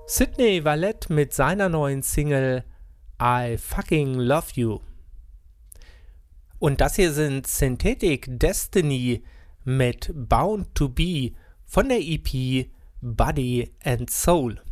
Sydney Valette mit seiner neuen Single I Fucking Love You. Und das hier sind Synthetic Destiny mit Bound to Be von der EP Body and Soul.